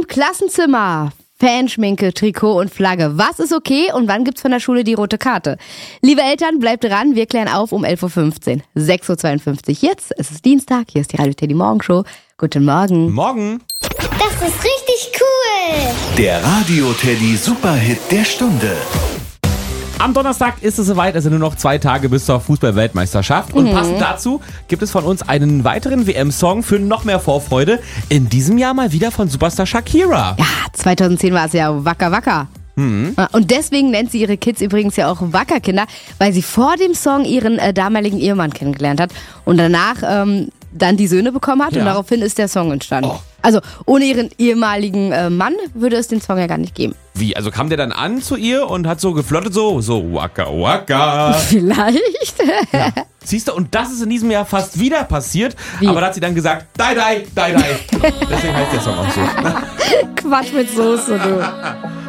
Klassenzimmer. Fanschminke, Trikot und Flagge. Was ist okay und wann gibt's von der Schule die rote Karte? Liebe Eltern, bleibt dran, wir klären auf um 11.15 Uhr. 6.52 Uhr jetzt, es ist Dienstag, hier ist die Radio Teddy Morgenshow. Guten Morgen. Morgen. Das ist richtig cool. Der Radio Teddy Superhit der Stunde. Am Donnerstag ist es soweit, also nur noch 2 Tage bis zur Fußball-Weltmeisterschaft. Und passend dazu gibt es von uns einen weiteren WM-Song für noch mehr Vorfreude. In diesem Jahr mal wieder von Superstar Shakira. Ja, 2010 war es ja Wacker Wacker. Und deswegen nennt sie ihre Kids übrigens ja auch Wackerkinder, weil sie vor dem Song ihren damaligen Ehemann kennengelernt hat und danach dann die Söhne bekommen hat und daraufhin ist der Song entstanden. Oh. Also ohne ihren ehemaligen Mann würde es den Song ja gar nicht geben. Wie, also kam der dann an zu ihr und hat so geflirtet, so Waka Waka. Vielleicht. Ja. Siehst du, und das ist in diesem Jahr fast wieder passiert, Wie? aber da hat sie dann gesagt, Dai Dai, Dai Dai. Deswegen heißt der Song auch so. Quatsch mit Soße, du.